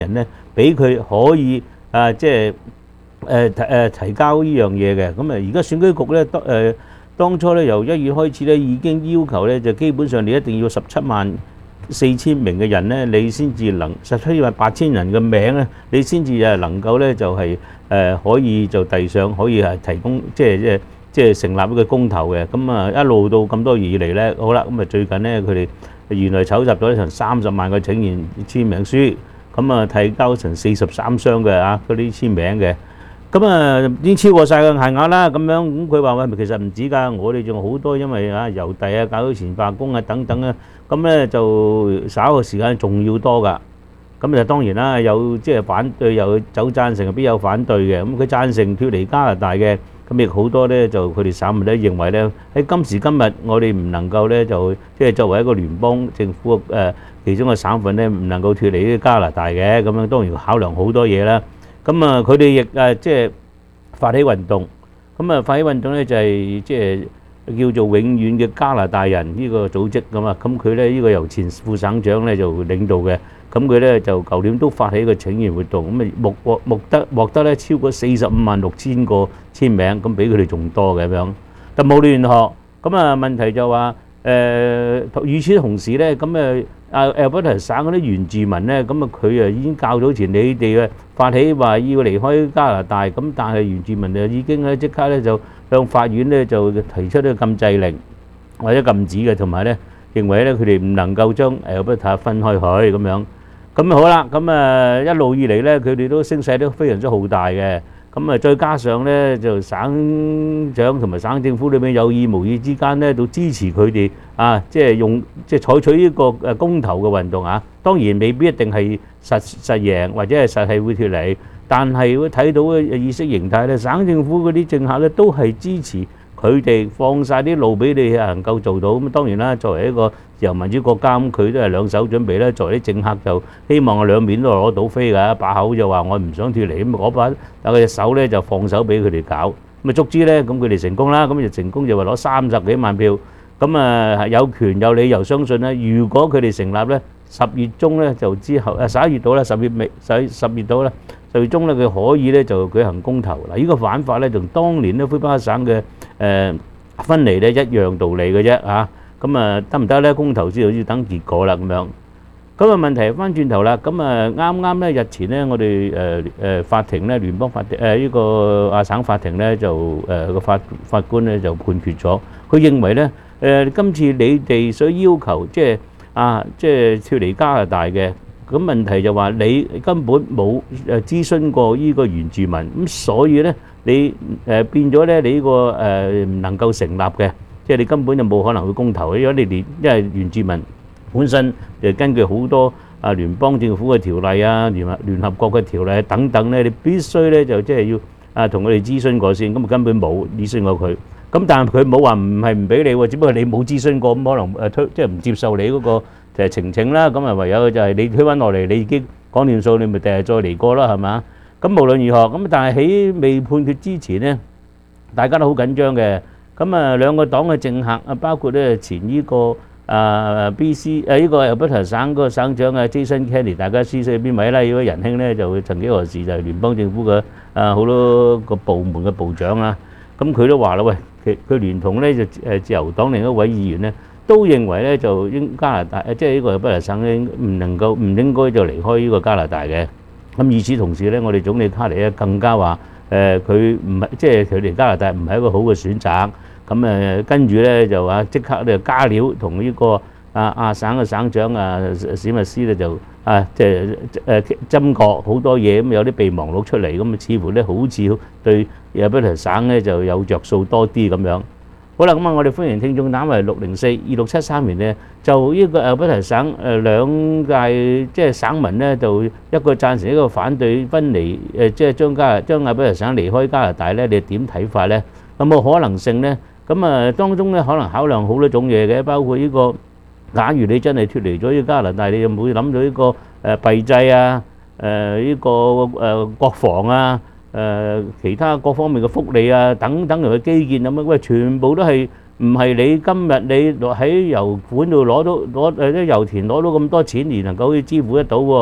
人咧，俾佢可以即係提交呢樣嘢嘅。咁而家選舉局咧當初咧由1月開始咧已經要求咧，就基本上你一定要174000名嘅人咧，你先至能178000人嘅名咧，你先至能夠咧就係可以就遞上，可以係提供即係成立一個公投嘅。咁一路到咁多月以嚟咧，好啦，咁最近咧佢哋原來籌集咗成30萬個請願簽名書，咁提交成43箱嘅嗰啲簽名嘅。咁已經超過晒個限額啦，咁佢話喂，其實唔止㗎，我哋仲好多，因為郵遞搞到前罷工等等啊，咁咧就稍後時間仲要多㗎。咁就當然啦，有即係反對，有走贊成，必有反對嘅。咁佢贊成脫離加拿大嘅，咁亦好多咧就佢哋省民咧認為咧喺今時今日我哋唔能夠咧就即係作為一個聯邦政府其中嘅省份咧唔能夠脫離加拿大嘅，咁當然要考量好多嘢啦。咁佢哋亦即係發起運動，發起運動咧就係即係叫做永遠嘅加拿大人呢個組織咁啊。咁佢咧呢個由前副省長咧就領導嘅，咁佢咧就舊年都發起個請願活動，咁獲得咧超過456000個簽名，咁比佢哋仲多嘅咁樣。但無論如何，咁問題就話與此同時咧，咁Alberta 省嗰啲原住民咧，咁佢已經較早前你哋發起話要離開加拿大，咁但係原住民就已經即刻咧就向法院咧就提出呢個禁制令或者禁止嘅，同埋咧認為咧佢哋唔能夠將Alberta分開佢咁樣。咁好啦，咁一路以嚟咧佢哋都聲勢都非常之浩大嘅。咁再加上咧就省長同埋省政府裏邊有意無意之間咧都支持佢哋即係採取呢個公投嘅運動啊。當然未必一定係實贏或者係實係會脫離，但係會睇到嘅意識形態咧，省政府嗰啲政客咧都係支持佢哋放晒啲路俾你能夠做到。咁當然啦，作為一個自由民主國家，咁佢都係兩手準備咧。作為啲政客就希望兩面都攞到飛㗎，把口就話我唔想脫離，咁嗰把但佢隻手咧就放手俾佢哋搞。咁足之咧，咁佢哋成功啦，咁就成功就話攞30幾萬票。咁有權有理由相信咧，如果佢哋成立咧，10月中咧就之後11月到啦，10月到啦，10月中咧佢可以咧就舉行公投。嗱，呢個玩法咧同當年咧魁北克省嘅分離咧一樣道理嘅啫嚇。咁得唔得咧？公投先好似等結果啦咁樣。咁問題翻轉頭啦，咁啱啱咧日前咧我哋法庭咧聯邦法庭呢個省法庭咧就個法官咧就判決咗，佢認為咧今次你哋所要求即係脫離加拿大嘅，咁問題就話你根本冇諮詢過呢個原住民，咁所以咧你變咗咧你呢個唔能夠成立嘅。即係你根本就冇可能去公投，因為原住民本身就根據好多聯邦政府嘅條例啊、聯合國嘅條例等等咧，你必須咧就即係要同佢哋諮詢過先，咁根本冇諮詢過佢。咁但係佢冇話唔係唔俾你喎，只不過你冇諮詢過，咁可能即係唔接受你嗰個就係呈請啦。咁唯有就係你推翻落嚟，你已經講掂數，你咪第日再嚟過啦，係嘛？咁無論如何，咁但係喺未判決之前咧，大家都好緊張嘅。咁兩個黨嘅政客包括咧前呢個BC 呢個Alberta省個省長Jason Kenney， 大家知識邊位啦？呢位仁兄咧就曾幾何時就係聯邦政府嘅好多個部門嘅部長啦。咁佢都話啦，喂，佢聯同咧就自由黨另一位議員咧都認為咧就加拿大即係呢個Alberta省咧唔應該就離開呢個加拿大嘅。咁與此同時咧，我哋總理卡尼咧更加話佢唔係即係佢哋加拿大唔係一個好嘅選擇。咁跟住咧就話即刻咧加料同呢個省嘅省長史密斯咧就即係斟酌好多嘢，咁有啲備忘錄出嚟，咁似乎咧好似對Alberta省咧就有着數多啲咁樣。好啦，咁我哋歡迎聽眾打嚟604-2673年咧，就呢個Alberta省兩屆即係省民咧，就一個贊成一個反對分離即係將Alberta省離開加拿大咧，你點睇法咧？有冇可能性咧？咁當中咧可能考量好多種嘢嘅，包括呢個假如你真係脫離咗呢個加拿大，你有冇諗到呢個幣制啊、呢個國防啊、其他各方面嘅福利啊等等嘅基建咁樣，喂，全部都係唔係你今日你喺油管度攞啲油田攞到咁多錢而能夠去支付得到喎？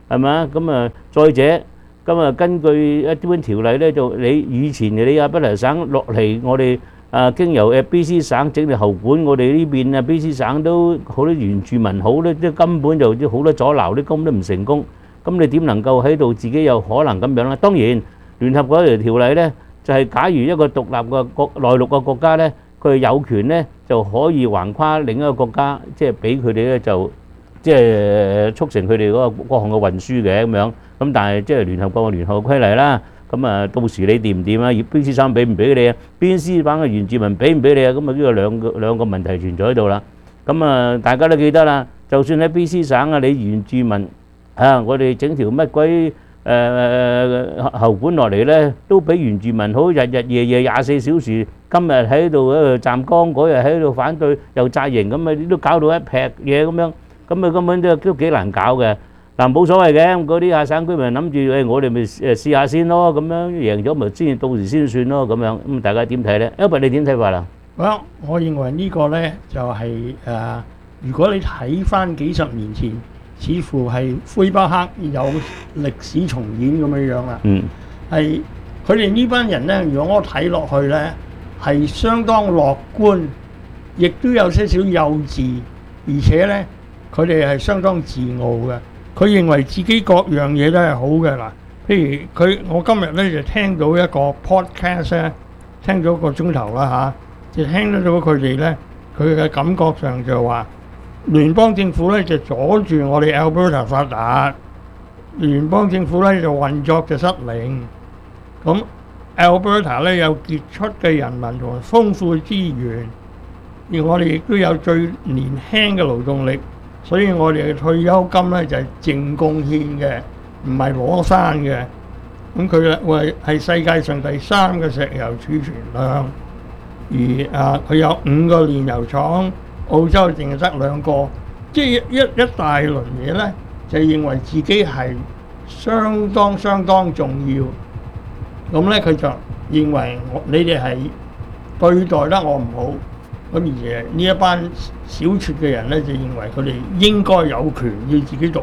係咪？咁啊，再者，咁啊，根據一般條例咧，就你以前你阿不勒省落嚟，我哋經由BC 省整條喉管，我哋呢邊BC 省都好多原住民好咧，即係根本就好多阻撓，啲根本都唔成功。咁你點能夠喺度自己有可能咁樣咧？當然，聯合國條條例咧，就係假如一個獨立嘅內陸嘅國家咧，佢有權咧就可以橫跨另一個國家，即係俾佢哋咧就即係促成佢哋嗰個各項嘅運輸嘅咁樣。咁但係即係聯合國嘅聯合規例啦。咁啊，到時你掂唔掂啊？BC 省俾唔俾你啊？BC 省嘅原住民俾唔俾你啊？咁啊，呢個兩個問題存在喺度啦。咁啊，大家都記得啦，就算喺 BC 省啊，你原住民我哋整條乜鬼喉管落嚟咧，都俾原住民好日日夜夜24小時，今日喺度站崗，嗰日喺度反對又紮營，咁啊都搞到一劈嘢咁樣，咁啊根本都幾難搞嘅。嗱，冇所謂嘅，嗰啲下省居民諗住我哋咪試下先咯，咁樣贏咗咪先到時先算咯，咁樣咁大家點睇咧？Albert你點睇法啊？ 我認為呢個咧就係如果你睇翻幾十年前，似乎係魁北克有歷史重演咁樣啦。係佢哋呢班人咧，如果我睇落去咧，係相當樂觀，亦都有些少幼稚，而且咧佢哋係相當自傲嘅。佢認為自己各樣嘢都係好嘅嗱，譬如我今日咧就聽到一個 podcast 咧，聽咗1個鐘頭啦就聽得到佢哋咧，佢嘅感覺上就話聯邦政府咧就阻住我哋 Alberta 發達，聯邦政府咧就運作就失靈。咁 Alberta 咧有傑出嘅人民同埋豐富嘅資源，而我哋亦都有最年輕嘅勞動力。所以我哋嘅退休金咧就係淨貢獻嘅，唔係攞翻嘅。咁佢話係世界上第3個石油儲存量，而佢有5個煉油廠，澳洲淨係得2個，即係一大輪嘢咧，就認為自己係相當重要。咁咧佢就認為你哋係對待得我唔好。咁而呢一班小撮嘅人咧，就認為佢哋應該有權要自己獨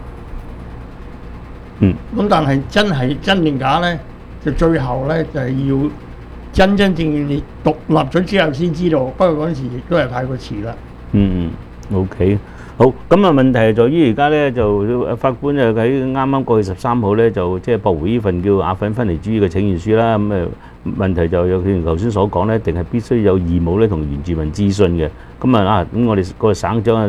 立。咁但係真定假咧？就最後咧就係要真正你獨立咗之後先知道。不過嗰陣時亦都係太過遲啦。 OK， 好。咁啊問題係在於而家咧就法官就喺啱啱過去13號咧就即係駁回呢份叫亞粉分離主義嘅請願書啦。咁問題就有佢頭先所講咧，一定係必須有義務咧同原住民諮詢嘅。咁我哋個省長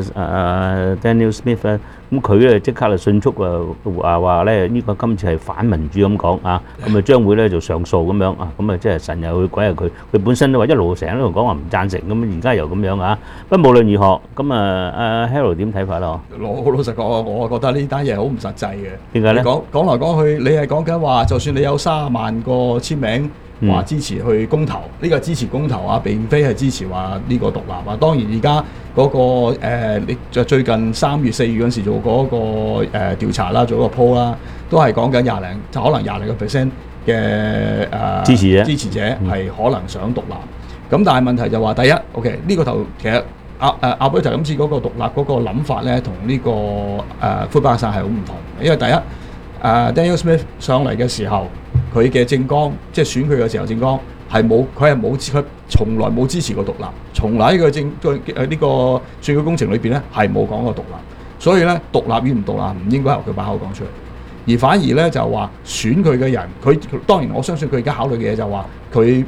Daniel Smith 咧，咁佢咧即刻就迅速話咧呢個今次係反民主咁講啊，咁啊將會咧就上訴咁樣啊，咁啊即係神又去鬼下佢本身都話一路成日都講話唔贊成，咁而家又咁樣啊。不過無論如何，咁啊Harold 點睇法咯？ 老實講，我覺得呢單嘢好唔實際嘅。 點解咧？ 講來講去，你係講緊話，就算你有30萬個簽名。話支持去公投，呢個支持公投啊，並非係支持話呢個獨立啊。當然而家嗰個你就最近3月4月嗰陣時做嗰個調查啦，做個 poll 啦，都係講緊就可能20% 嘅支持者係可能想獨立。咁但係問題就話，第一 OK 呢個頭其實Alberta今次嗰個獨立嗰個諗法咧，同呢個魁北克省係好唔同嘅，因為第一Daniel Smith 上嚟嘅時候。佢嘅政綱，即係選佢嘅時候政綱佢從來冇支持過獨立，從來呢個呢個選舉工程裏邊咧係冇講過獨立，所以咧獨立與唔獨立唔應該由佢把口講出嚟，而反而咧就話選佢嘅人，佢當然我相信佢而家考慮嘅嘢就話佢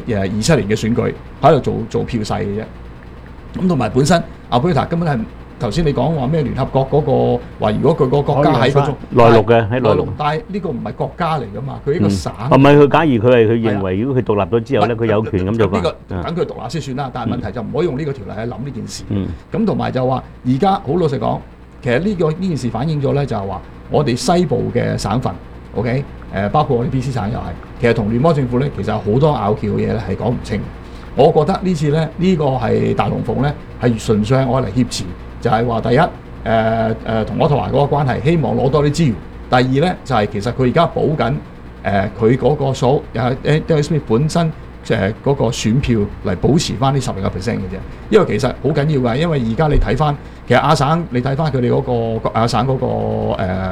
27年嘅選舉喺度做票勢嘅啫，咁同埋本身Alberta根本係。頭先你講話咩聯合國嗰個話，如果佢個國家喺嗰種內陸嘅喺內陸， 但係呢個唔係國家嚟㗎嘛，佢呢個省。 唔係佢假如佢認為，如果佢獨立咗之後咧，佢有權咁就呢個等佢獨立先算啦。但係問題就唔可以用呢個條例去諗呢件事。咁同埋就話，而家好老實講，其實呢件事反映咗咧，就係話我哋西部嘅省份 ，OK， 包括我哋 BC 省又係，其實同聯邦政府咧，其實有好多拗撬嘅嘢咧係講唔清。我覺得呢次咧呢個係大龍鳳咧係純粹係我嚟挾持。就係話第一，同渥太華嗰個關係，希望攞多啲資源。第二咧，就係其實佢而家補緊佢嗰個Daniel Smith 本身嗰個選票嚟保持翻呢10%嘅啫。因為其實好緊要㗎，因為而家你睇翻，其實亞省你睇翻佢哋嗰個亞省嗰個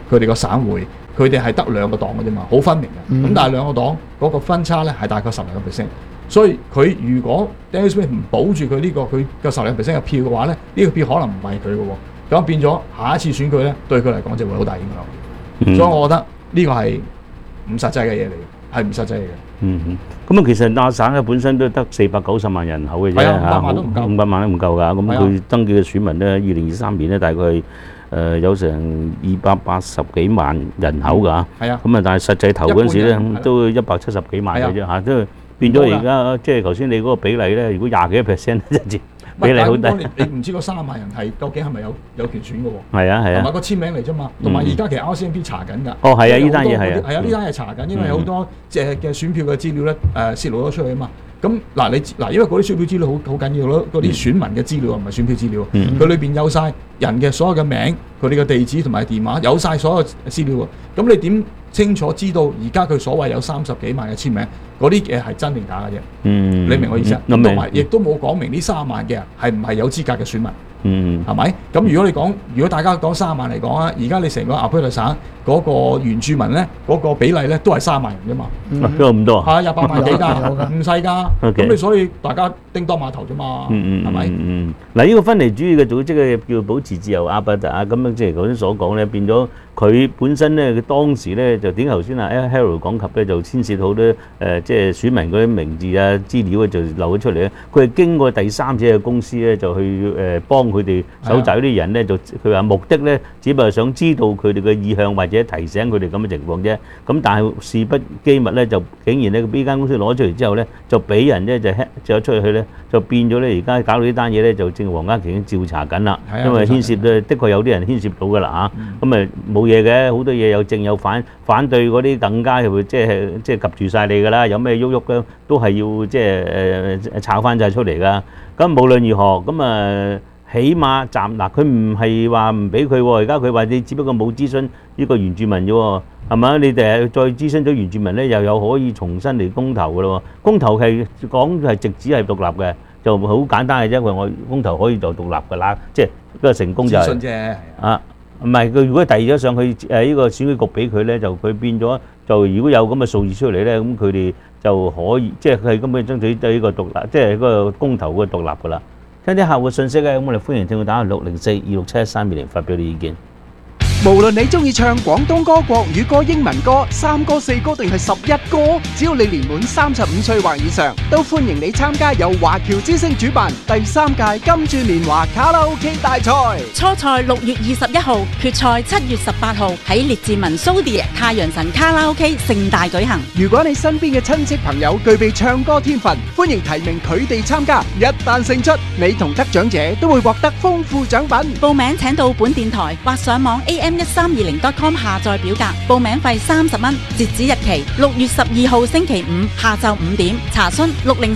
佢哋個省會，佢哋係得2個黨嘅啫嘛，好分明嘅。咁但係2個黨嗰個分差咧係大概10%，所以佢如果 Daniel Smith 唔保住佢呢個佢嘅10%嘅票嘅話咧，呢個票可能唔係佢嘅喎，咁變咗下一次選舉咧對佢嚟講就會好大影響。所以我覺得呢個係唔實際嘅嘢嚟嘅，係唔實際嘅。 咁啊，其實亞省咧本身都得490萬人口嘅啫嚇 ，500萬都唔夠 ，500萬都唔夠㗎。咁佢登記嘅選民咧，2023年咧大概有成280幾萬人口㗎。咁啊，但係實際投嗰陣時咧都170幾萬嘅啫嚇，都變咗而家即係頭先你嗰個比例咧，如果20幾%，真係比例好低。 你唔知嗰30萬人係究竟係咪有權選嘅喎？ 係啊， 同埋個簽名嚟啫嘛。同埋而家其實 RCMP 查緊㗎。 哦，係啊，呢單嘢係啊。 係啊，呢單嘢查緊，因為好多嘅選票嘅資料咧泄露咗出去啊嘛。咁嗱，因為嗰啲選票資料好緊要咯，嗰啲選民嘅資料唔係選票資料，佢裏邊有晒人嘅所有嘅名、佢哋嘅地址同埋電話，有晒所有資料喎。咁你點清楚知道而家佢所謂有30幾萬嘅簽名，嗰啲嘢係真定假嘅啫？你明我意思啊？同埋亦都冇講明呢30萬嘅人係唔係有資格嘅選民。係咪？咁如果大家講30萬嚟講啊，而家你成個阿佩特省嗰個原住民咧，嗰個比例咧都係30萬人啫嘛， 都咁多係100萬幾㗎，唔細㗎。咁你所以大家叮當碼頭啫嘛，係咪？ 嗱，呢個分離主義嘅組織咧叫保持自由阿伯特啊，咁樣即係頭先所講咧，變咗佢本身咧，佢當時咧就點頭先啊 Harold 講及咧，就牽涉好多即係選民嗰啲名字啊資料就流咗出嚟咧。佢係經過第三者嘅公司咧，就去幫佢哋搜集啲人咧，就佢話目的咧，只不過係想知道佢哋嘅意向或者提醒佢哋咁嘅情況啫。咁但係事不機密咧，就竟然咧呢間公司攞出嚟之後咧，就俾人咧就 hack 咗出去咧，就變咗咧而家搞到呢單嘢咧，就正黃家麒已經調查緊啦。因為牽涉咧，的確有啲人牽涉到㗎啦嚇。咁誒冇嘢嘅，好多嘢有正有反，反對嗰啲更加會即係及住晒你㗎啦。有咩喐喐咧，都係要即係炒翻晒出嚟㗎。咁無論如何，咁起碼嗱，佢唔係話唔俾佢喎。而家佢話你只不過冇諮詢呢個原住民啫喎，係咪？你哋再諮詢咗原住民咧，又有可以重新嚟公投㗎咯喎。公投係講係直指係獨立嘅，就好簡單嘅啫。因為我公投可以就獨立㗎啦，即係嗰個成功就係諮詢啫。 啊，唔係佢如果遞咗上去呢個選舉局俾佢咧，就佢變咗就如果有咁嘅數字出嚟咧，咁佢哋就可以即係佢根本爭取對呢個獨立，即係嗰個公投嘅獨立㗎啦。聽啲客戶信息咧，咁我哋歡迎聽眾打604-267-320發表你意見。 無論你中意唱廣東歌、國語歌、英文歌、3歌、4歌定係11歌，只要你年滿35歲或以上，都歡迎你參加由華僑之聲主辦第3屆金鑽年華卡拉 OK 大賽。 初賽6月21號，決賽7月18號喺列治文蘇迪太陽神卡拉 OK 盛大舉行。 如果你身邊嘅親戚朋友具備唱歌天分，歡迎提名佢哋參加。一旦勝出，你同得獎者都會獲得豐富獎品。 報名請到本電台或上網 am1320.com 下載表格，報名費30蚊，截止日期6月12號星期五下晝5點。查詢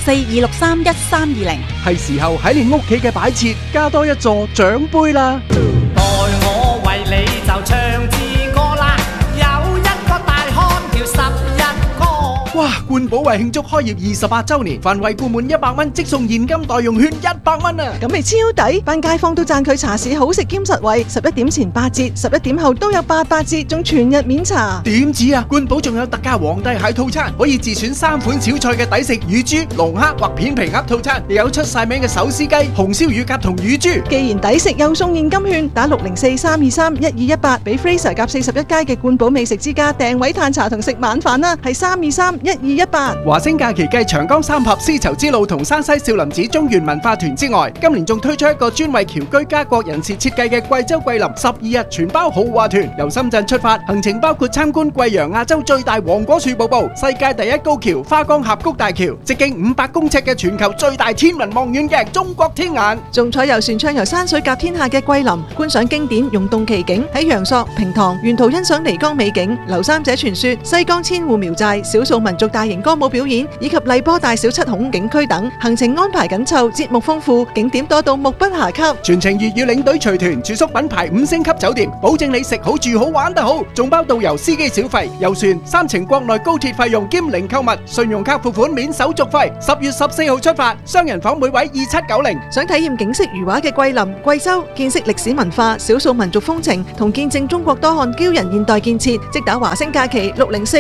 604-263-1320。 係時候喺你屋企嘅擺設加多一座獎杯啦！ 待我為你就唱支歌啦，有一個大漢叫11哥。 哇！冠寶為慶祝開業28週年，凡惠顧滿100蚊即送現金代用券100蚊啊！ 咁咪超抵，班街坊都讚佢茶市好食兼實惠，11點前8折，11點後都有88折，仲全日免茶。 點止啊！冠寶仲有特價皇帝蟹套餐，可以自選3款小菜嘅抵食乳豬、龍蝦或片皮鴨套餐，亦有出晒名嘅手撕雞、紅燒乳鴿同乳豬。 既然抵食又送現金券，打604-323-1218俾 Fraser 夾41街嘅冠寶美食之家訂位嘆茶同食晚飯啦，係323-1218。 華星假期繼長江三峽絲綢之路同山西少林寺中原文化團之外，今年仲推出一個專為僑居家國人士設計嘅貴州桂林12日全包豪華團，由深圳出發，行程包括參觀貴陽亞洲最大黃果樹瀑布、世界第一高橋花崗峽谷大橋、直徑500公尺嘅全球最大天文望遠鏡中國天眼， 仲坐遊船暢遊山水甲天下嘅桂林，觀賞經典溶洞奇景，喺陽朔、平塘沿途欣賞漓江美景。劉三姐傳說西江千戶苗寨，少數民族大型歌舞表演以及荔波大小七孔景區等，行程安排緊湊，節目豐富，景點多到目不暇給。 全程粵語領隊隨團，住宿品牌5星級酒店，保證你食好住好玩得好，仲包導遊司機小費、遊船、3程國內高鐵費用兼零購物，信用卡付款免手續費。10月14號出發，雙人房每位2790。 想體驗景色如畫嘅桂林、貴州，見識歷史文化、少數民族風情，同見證中國多項驕人現代建設，即打華星假期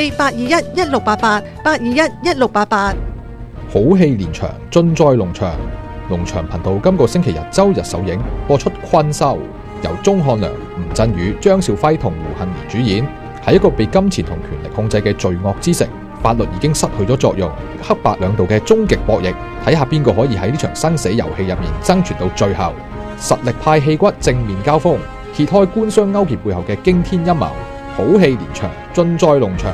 604-821-1688，821-1688。 好戲連場，盡在農場。農場頻道今個星期日周日首映，播出《困獸》，由鐘漢良、吳鎮宇、張兆輝同胡杏兒主演。喺一個被金錢同權力控制嘅罪惡之城，法律已經失去咗作用，黑白兩道嘅終極博弈，睇下邊個可以喺呢場生死遊戲入面生存到最後。實力派戲骨正面交鋒，揭開官商勾結背後嘅驚天陰謀。好戲連場，盡在農場。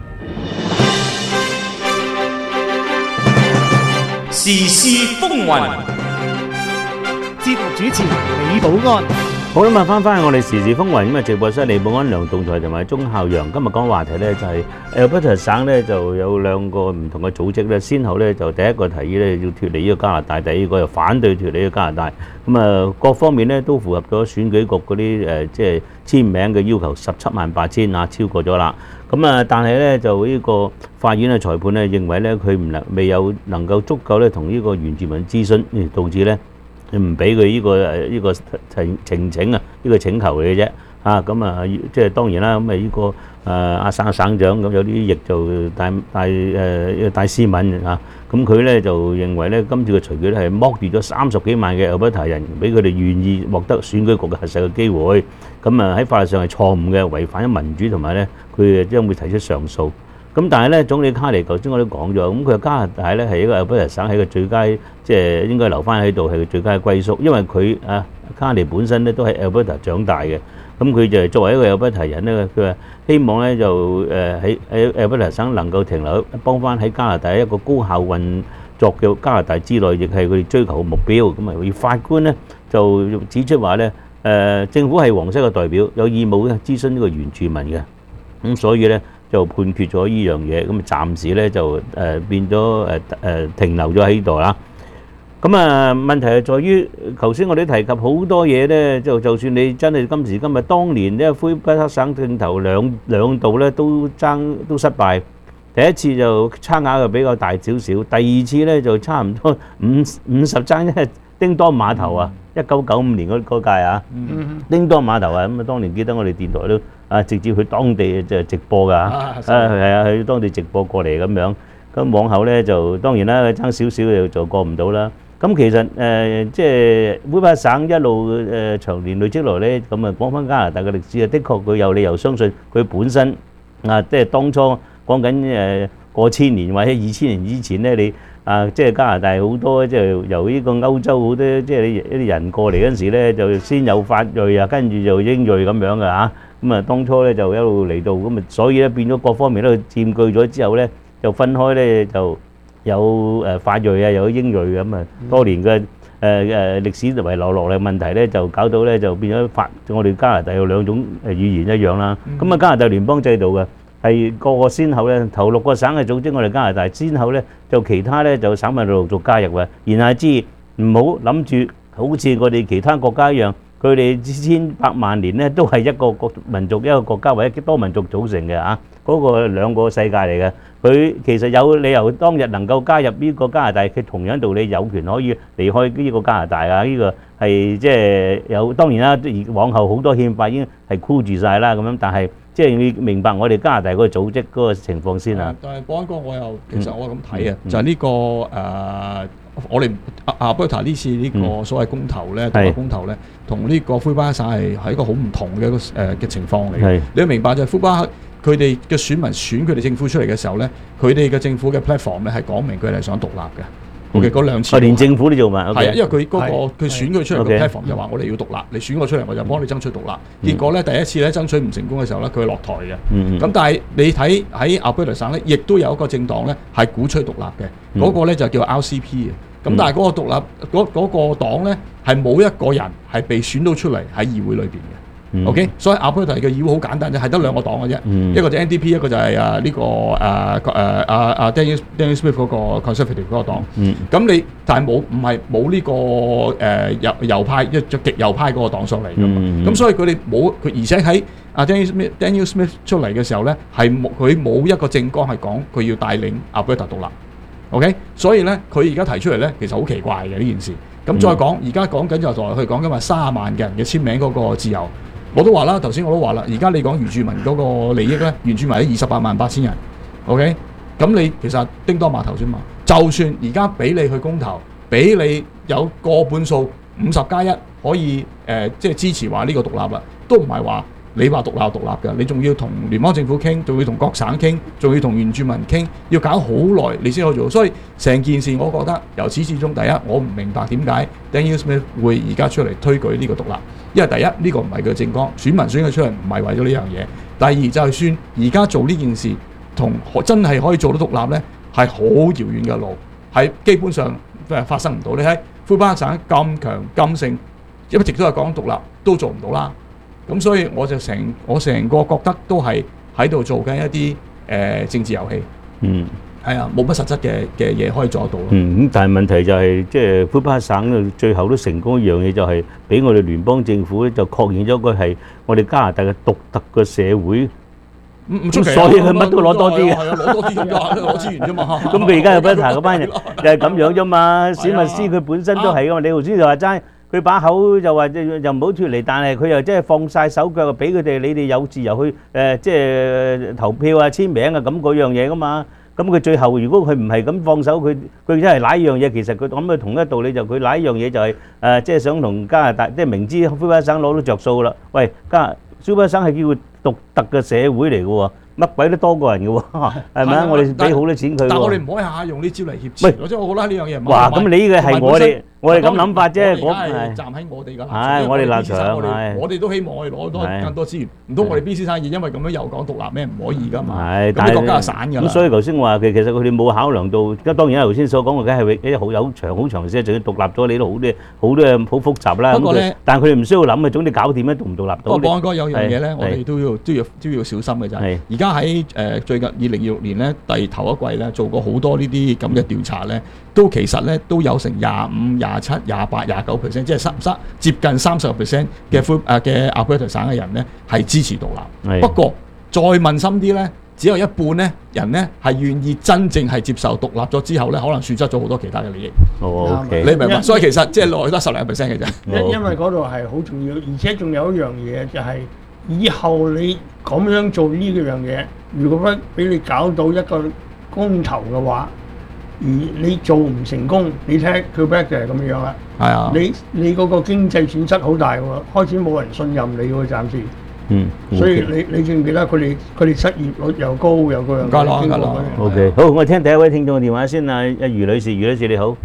時事風雲， 節目主持李寶安。 好啦，翻返去我哋時事風雲咁啊！直播室李寶安、梁棟才同埋鐘孝陽，今日講話題咧就係Alberta省咧就有兩個唔同嘅組織咧，先後咧就第一個提議咧要脱離呢個加拿大，第二個又反對脱離呢個加拿大。咁啊，各方面咧都符合咗選舉局嗰啲即係簽名嘅要求，178,000啊，超過咗啦。咁啊，但係咧就呢個法院嘅裁判咧認為咧佢未有能夠足夠咧同呢個原住民諮詢，導致咧唔俾佢呢個呈請啊，呢個請求嚟嘅啫嚇。咁啊，即係當然啦。咁啊，呢個阿省長咁有啲亦就戴思敏嚇。咁佢咧就認為咧今次嘅裁決咧係剝奪咗30幾萬嘅Alberta人，俾佢哋願意獲得選舉局嘅核實嘅機會。咁啊喺法律上係錯誤嘅，違反咗民主，同埋咧佢將會提出上訴。咁但係咧，總理卡尼頭先我都講咗，咁佢加拿大咧係一個Alberta省係個最佳，即係應該留翻喺度係個最佳嘅歸宿，因為佢卡尼本身咧都係Alberta長大嘅，咁佢就作為一個Alberta人咧，佢話希望咧就喺Alberta省能夠停留，幫翻喺加拿大一個高效運作嘅加拿大之內，亦係佢哋追求嘅目標。咁啊，而法官咧就指出話咧，政府係皇室嘅代表，有義務咧諮詢呢個原住民嘅，咁所以咧就判決咗呢樣嘢，咁暫時咧就變咗停留咗喺呢度啦。咁啊問題係在於，頭先我哋提及好多嘢咧，就算你真係今時今日，當年咧魁北克省政頭兩度咧都失敗，第一次就差額就比較大少少，第二次咧就差唔多50爭，因為叮當碼頭啊，1995年嗰屆啊，叮當碼頭啊，咁啊當年記得我哋電台都直接去當地就直播㗎嚇，去當地直播過嚟咁樣。咁往後咧就當然啦，爭少少就過唔到啦。咁其實即係魁北克省一路長年累積落咧，咁啊講翻加拿大嘅歷史啊，的確佢有理由相信佢本身即係當初講緊過千年或者2000年之前咧，你即係加拿大好多即係由呢個歐洲好多即係一啲人過嚟嗰陣時咧，就先有法裔啊，跟住就英裔咁樣嘅嚇。咁啊當初咧就一路嚟到，咁啊所以咧變咗各方面都佔據咗之後咧，就分開咧就有法裔啊，有英裔咁啊，多年嘅歷史遺留落嚟問題咧，就搞到咧就變咗我哋加拿大有兩種語言一樣啦。咁啊加拿大聯邦制度嘅係個先後咧，頭6個省係組織我哋加拿大，先後咧就其他咧就省份陸續加入嘅。言下之意，唔好諗住好似我哋其他國家一樣，佢哋千百萬年咧都係一個民族一個國家或者多民族組成嘅嚇，嗰個兩個世界嚟嘅。佢其實有理由當日能夠加入呢個加拿大，佢同樣道理有權可以離開呢個加拿大啊！呢個係即係有當然啦，往後好多憲法已經係箍住晒啦咁樣，但係即係你明白我哋加拿大嗰個組織嗰個情況先啊。 但係保安哥，其實我咁睇啊，就係呢個我哋Alberta呢次呢個所謂公投咧，獨立公投咧，同呢個魁北克省係一個好唔同嘅一個嘅情況嚟嘅。你要明白就係魁北克佢哋嘅選民選佢哋政府出嚟嘅時候咧，佢哋嘅政府嘅 platform 咧係講明佢哋係想獨立嘅。OK， 嗰2次。連政府都做埋。係啊，因為佢嗰個佢選佢出嚟嘅 platform 就話我哋要獨立，你選我出嚟我就幫你爭取獨立。結果咧第一次咧爭取唔成功嘅時候咧，佢落台嘅。咁但係你睇喺Alberta省咧，亦都有一個政黨咧係鼓吹獨立嘅，嗰個咧就叫 RCP 嘅。咁但係嗰個獨立嗰個黨咧係冇一個人係被選到出嚟喺議會裏邊嘅。 OK， 所以阿伯特嘅議會好簡單啫，係得兩個黨嘅啫，一個就 NDP， 一個就係呢個Daniel Smith 嗰個 Conservative 嗰個黨。咁你但係冇呢個右派極右派嗰個黨上嚟㗎嘛。咁所以佢哋冇佢，而且喺Daniel Smith 出嚟嘅時候咧，佢冇一個政綱係講佢要帶領阿伯特獨立。OK， 所以咧佢而家提出嚟咧，其實好奇怪嘅呢件事。咁再講，而家講緊就同佢講緊話30萬嘅人嘅簽名嗰個自由，我都話啦，頭先我都話啦，而家你講原住民嗰個利益咧，原住民係288000人 ，OK， 咁你其實叮當碼頭啫嘛，就算而家俾你去公投，俾你有過半數50+1可以即係支持話呢個獨立啦，都唔係話你話獨立嘅，你仲要同聯邦政府傾，仲要同各省傾，仲要同原住民傾，要搞好耐你先可以做。所以成件事我覺得由始至終，第一我唔明白點解 Daniel Smith 會而家出嚟推舉呢個獨立，因為第一呢個唔係佢政綱，選民選佢出嚟唔係為咗呢樣嘢。第二就係算而家做呢件事同真係可以做到獨立呢，係好遙遠嘅路，係基本上發生唔到。你睇魁北克省咁強咁盛，一直都係講獨立，都做唔到啦。咁所以我成個覺得都係喺度做緊一啲政治遊戲，係啊，冇乜實質嘅嘢可以做得到咯。 咁但係問題就係即係魁北克省最後都成功一樣嘢，就係俾我哋聯邦政府咧就確認咗佢係我哋加拿大嘅獨特嘅社會。 唔出奇， 所以佢乜都攞多啲嘅， 係啊，攞多啲咁㗎，攞資源啫嘛。 咁佢而家有 Alberta 嗰班人就係咁樣啫嘛。史密斯佢本身都係㗎嘛。你頭先就話齋。佢把口就話又唔好脱離，但係佢又即係放晒手腳，俾佢哋你哋有自由去即係投票啊、簽名啊咁嗰樣嘢噶嘛。咁佢最後如果佢唔係咁放手，佢真係揦一樣嘢，其實佢咁嘅同一道理就佢揦一樣嘢就係即係想同加拿大即係明知魁北克省攞到着數啦。喂，魁北克省係叫獨特嘅社會嚟嘅喎。乜鬼都多過人嘅喎，係咪啊？我哋俾好多錢佢。 但係我哋唔可以下下用呢招嚟挾持。即係我覺得呢樣嘢唔係。 哇！咁你呢個係我哋咁諗法啫。 我係站喺我哋嘅立場。 係我哋立場。 我哋都希望我哋攞多更多資源。唔通我哋 BC 生意因為咁樣又講獨立咩？唔可以㗎嘛。 係。 咁啲國家係散㗎啦。 咁所以頭先我話其實佢哋冇考量到，咁當然頭先所講嘅梗係啲好長時間，仲要獨立咗，你都好多好複雜啦。 不過咧， 但係佢哋唔需要諗嘅，總之搞掂咧，獨唔獨立到。 不過講開有樣嘢咧，我哋都要小心嘅就係，而家喺最近2026年咧頭一季咧做過好多呢啲咁嘅調查咧，都其實咧都有成25、27、28、29%，即係接近30% 嘅Alberta 省嘅人咧係支持獨立。不過再問深啲咧，只有一半咧人咧係願意真正係接受獨立咗之後咧，可能損失咗好多其他嘅利益。 OK， 你明白？所以其實即係落去得12% 嘅啫。 因為嗰度係好重要，而且仲有一樣嘢就係以後你咁樣做呢樣嘢。如果不俾你搞到一個公投嘅話，而你做唔成功，你睇Quebec就係咁樣啦。係啊，你嗰個經濟損失好大喎，開始冇人信任你喎，暫時。所以你記唔記得佢哋失業率又高又嗰樣。 梗啦。 OK， 好，我聽第一位聽眾嘅電話先啊，余女士你好。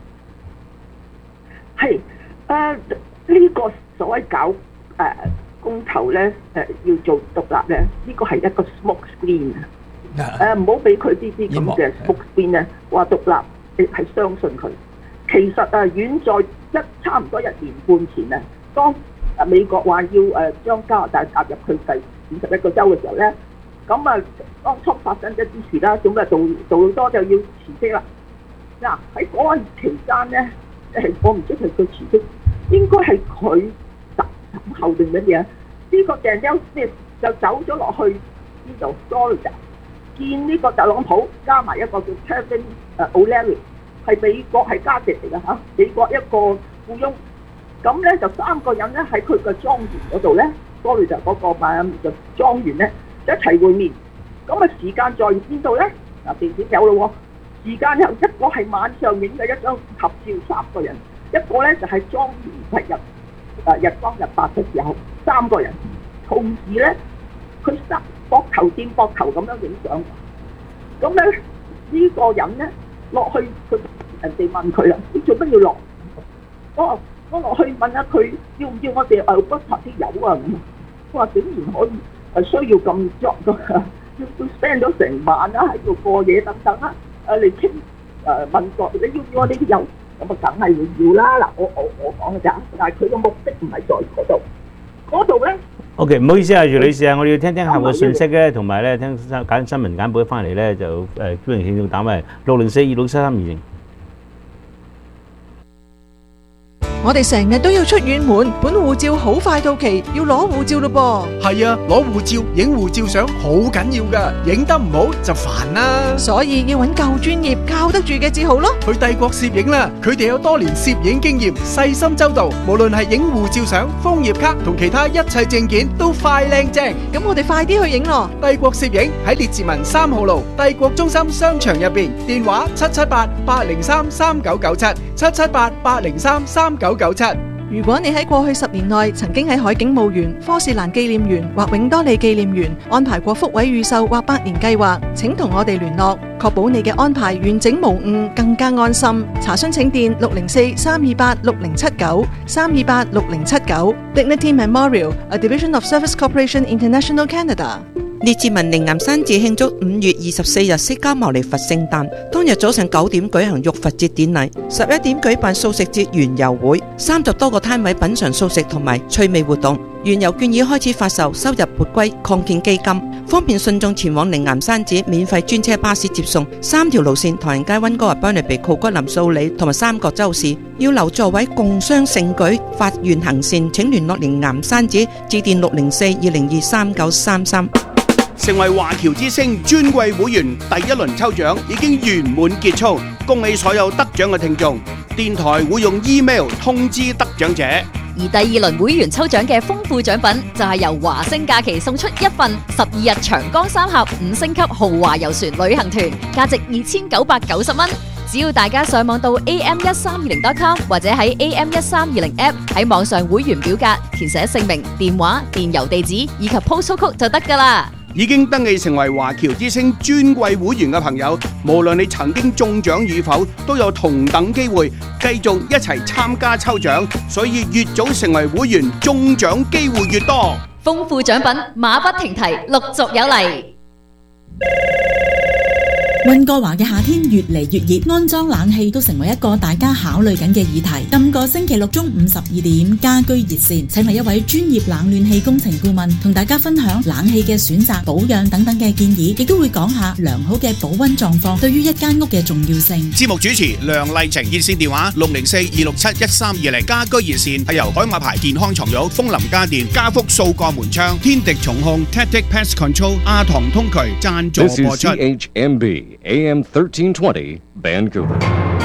係呢個所謂搞公投咧要做獨立咧，呢個係一個 smoke screen 啊！唔好俾佢呢啲咁嘅 smoke screen 咧，話獨立你係相信佢。其實遠在差唔多1年半前啊，當美國話要將加拿大納入佢第51個州嘅時候咧，咁當初發生咗支持啦，咁做多就要辭職啦。嗱喺嗰陣期間咧，我唔知係佢辭職，應該係佢審後定乜嘢？呢個Daniel Smith就走咗落去呢度 Florida 見呢個特朗普，加埋一個叫 Kevin O'Leary， 係美國係家籍嚟嘅嚇，美國一個富翁。咁咧就3個人咧喺佢嘅莊園嗰度咧，Florida嗰個就莊園咧一齊會面。咁時間在邊度咧？嗱，地點有咯喎，時間有一個係晚上影嘅一張合照，3個人；一個咧就係莊園日光日白嘅時候，3個人同時咧，佢膊頭掂膊頭咁樣影相。咁咧呢個人咧落去，人哋問佢啦：你做乜要落？我落去問下佢要唔要我哋Alberta啲油啊？佢話竟然可以需要咁作要 spend 咗成晚啦，喺度過夜等等啦，嚟傾問過你要唔要我哋啲油？咁梗係會要啦！嗱，我講嘅咋，但係佢嘅目的唔係在嗰度。嗰度咧 OK， 唔好意思啊，余女士啊，我哋要聽客戶信息咧，同埋咧聽揀新聞簡報翻嚟咧，就歡迎聽眾打嚟604267320。 我哋成日都要出遠門，本護照好快到期，要攞護照咯噃。 係啊，攞護照、影護照相好緊要噶，影得唔好就煩啦。 所以要揾夠專業、靠得住嘅至好咯。 去帝國攝影啦，佢哋有多年攝影經驗，細心周到，無論係影護照相、楓葉卡同其他一切證件都快靚正。 咁我哋快啲去影咯。 帝國攝影喺列治文3號路帝國中心商場入邊，電話778-803-3997，778-803-3997。 如果你喺過去10年內曾經喺海景墓園、科士蘭紀念園或永多利紀念園安排過福位預售或百年計劃，請同我哋聯絡，確保你嘅安排完整無誤，更加安心。查詢請電604-328-6079，328-6079。Dignity Memorial, a division of Service Corporation International Canada。 列治文靈岩山寺慶祝5月24日釋迦牟尼佛聖誕，當日早晨9點舉行浴佛節典禮，11點舉辦素食節園遊會，30多個攤位品嘗素食同埋趣味活動。園遊券已開始發售，收入撥歸擴建基金，方便信眾前往靈岩山寺，免費專車巴士接送，3條路線：唐人街、溫哥華、Burnaby、酷骨林、素里同埋三角洲市。要留座位共襄盛舉，發願行善，請聯絡靈岩山寺，致電604-202-3933。 成為華僑之星尊貴會員第一輪抽獎已經圓滿結束，恭喜所有得獎嘅聽眾。電台會用 email 通知得獎者。 而第2輪會員抽獎嘅豐富獎品就係由華星假期送出一份12日長江三峽5星級豪華遊船旅行團，價值2990蚊。只要大家上網到 am1320.com 或者喺 am1320 app 喺網上會員表格填寫姓名、電話、電郵地址以及 postal code 就得㗎啦。 已經登記成為華僑之星尊貴會員嘅朋友，無論你曾經中獎與否，都有同等機會繼續一齊參加抽獎，所以越早成為會員，中獎機會越多。 豐富獎品馬不停蹄，陸續有嚟。 溫哥華嘅夏天越嚟越熱，安裝冷氣都成為一個大家考慮緊嘅議題。今個星期六中午12點，家居熱線請嚟一位專業冷暖氣工程顧問，同大家分享冷氣嘅選擇、保養等等嘅建議，亦都會講下良好嘅保溫狀況對於一間屋嘅重要性。 節目主持梁麗晴，熱線電話604-267-1320。家居熱線係由海馬牌健康床褥、風林家電、家福數個門窗、天敵重控、Tactic Pest Control、亞堂通渠贊助播出。 This is CHMB AM 1320 Vancouver。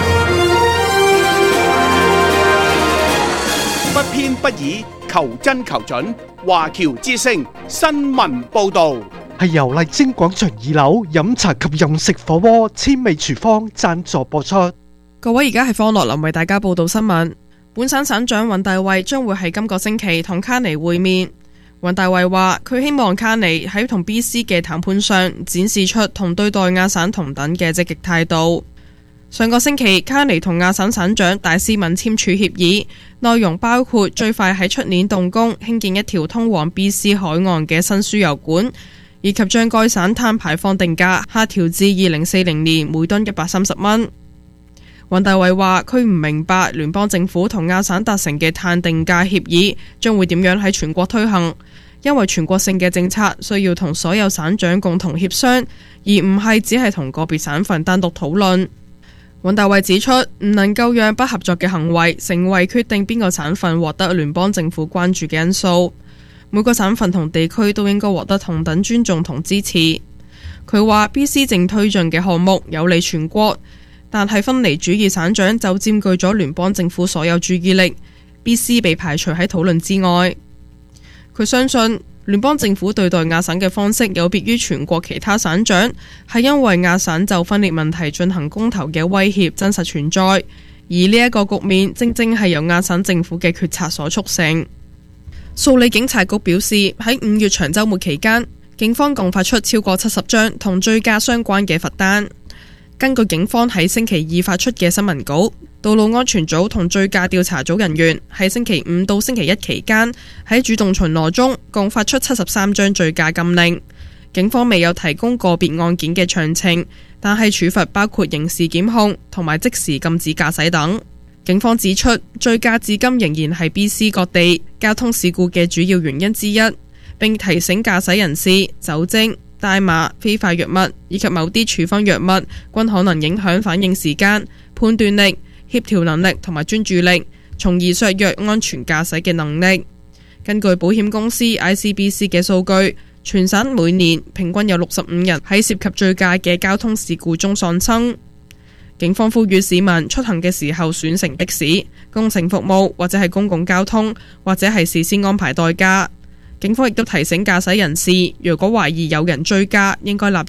不偏不倚，求真求準。華僑之聲新聞報導係由麗晶廣場2樓飲茶及飲食火鍋千味廚房贊助播出。 各位，而家係方樂林為大家報道新聞。本省省長尹大衛將會喺今個星期同卡尼會面。尹大衛話佢希望卡尼喺同 BC 嘅談判上展示出同對待亞省同等嘅積極態度。上個星期，卡尼同亞省省長戴斯敏簽署協議，內容包括最快喺出年動工興建一條通往 BC 海岸嘅新輸油管，以及將該省碳排放定價下調至2040年每噸130蚊。尹大衛話佢唔明白聯邦政府同亞省達成嘅碳定價協議將會點樣喺全國推行，因為全國性嘅政策需要同所有省長共同協商，而唔係只係同個別省份單獨討論。尹大衛指出，唔能夠讓不合作嘅行為成為決定邊個省份獲得聯邦政府關注嘅因素。每個省份同地區都應該獲得同等尊重同支持。佢話 BC 正推進嘅項目有利全國，但係分離主義省長就佔據咗聯邦政府所有注意力， BC 被排除喺討論之外。佢相信聯邦政府對待亞省嘅方式有別於全國其他省長，係因為亞省就分裂問題進行公投嘅威脅真實存在，而呢一個局面正正係由亞省政府嘅決策所促成。素里警察局表示，喺5月長週末期間，警方共發出超過70張同醉駕相關嘅罰單。根據警方喺星期2發出嘅新聞稿，道路安全組同醉駕調查組人員喺星期5到星期1期間喺主動巡邏中共發出73張醉駕禁令。警方未有提供個別案件嘅詳情，但係處罰包括刑事檢控同埋即時禁止駕駛等。警方指出，醉駕至今仍然係 BC 各地交通事故嘅主要原因之一。 並提醒駕駛人士酒精、大麻、非法藥物以及某啲處方藥物均可能影響反應時間、判斷力、協調能力同埋專注力，從而削弱安全駕駛嘅能力。根據保險公司 ICBC 嘅數據，全省每年平均有65人喺涉及醉駕嘅交通事故中喪生。警方呼籲市民出行嘅時候選乘的士、公乘服務或者係公共交通，或者係事先安排代駕。警方亦都提醒駕駛人士，如果懷疑有人醉駕，應該立